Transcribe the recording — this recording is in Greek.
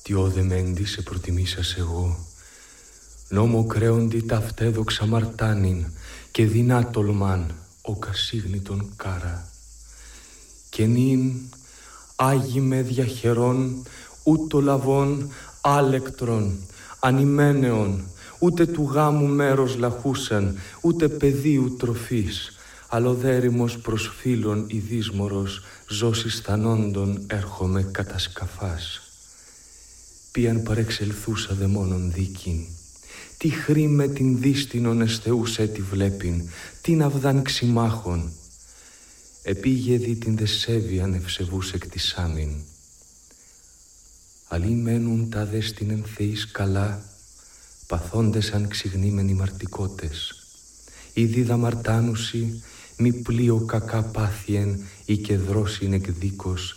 Τι όδε μέντι σε προτιμήσας εγώ, νόμο κρέοντι ταυτέδοξα μαρτάνιν και δεινά τολμάν ο κασίγνητον κάρα. Και νυν άγι με διαχερών ούτω λαβών άλεκτρον, ανημένεων, ούτε του γάμου μέρος λαχούσαν, ούτε πεδίου τροφής, αλλοδέριμος προς φίλων ειδίσμορος, ζώσης θανόντων έρχομαι κατά σκαφάς. Ποιαν παρεξελθούσα δε μόνον δίκην, τι χρήμε την δίστινον εσθεούς έτη βλέπειν, την αυδάν ξημάχων, επήγε δι την δεσέβιαν ευσεβούς εκτισάμιν. Αλλοί μένουν τα δε στην ενθεής καλά, παθώντες αν ξυγνήμενοι μαρτικότες. Ήδη δαμαρτάνουσι, μη πλοίο κακά πάθιεν ή και δρόσιν εκδίκος,